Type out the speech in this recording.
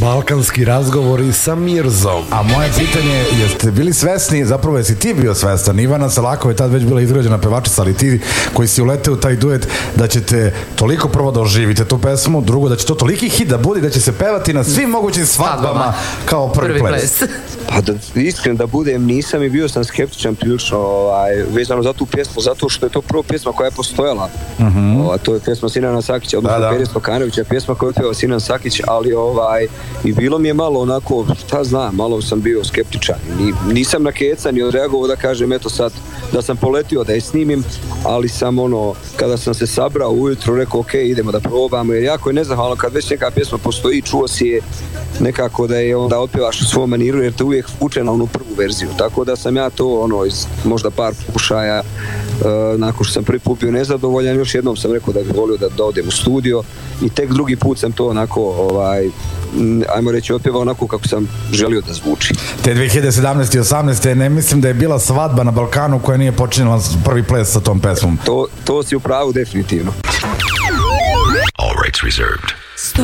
Balkanski razgovori sa Mirzom. A moje pitanje je, jeste bili svesni, zapravo jesi ti bio svestan, Ivana Selakova je tad već bila izgrađena pevačica, ali ti koji si uleteo u taj duet, da ćete toliko prvo da oživite tu pesmu, drugo da će to toliki hit da bude, da će se pevati na svim mogućim svadbama kao prvi ples. Pa da iskreno da budem, nisam i bio sam skeptičan prilično vezano za tu pjesmu, zato što je to prva pjesma koja je postojala. To je pjesma Sinana Sakića, odnosno Pere Stokanovića, pjesma koju je pjevao Sinan Sakić, ali i bilo mi je malo onako, šta znam, malo sam bio skeptičan. Nisam na keca ni odreagovao da kažem, eto sad, da sam poletio da je snimim, ali sam kada sam se sabrao ujutro, rekao ok, idemo da probamo, jer jako je nezahvalno kad već neka pjesma postoji, čuo si je nekako da je onda otpevaš u svom maniru, jer te uvijek vuče na onu prvu verziju, tako da sam ja to iz možda par pokušaja, nakon što sam prvi put bio nezadovoljan, još jednom sam rekao da bih volio da odem u studio i tek drugi put sam to onako ajmo reći otpevao onako kako sam želio da zvuči. Te 2017. i 18. ne mislim da je bila svadba na Balkanu koja nije počinila prvi ples sa tom pesmom. To si u pravu definitivno. All rights reserved.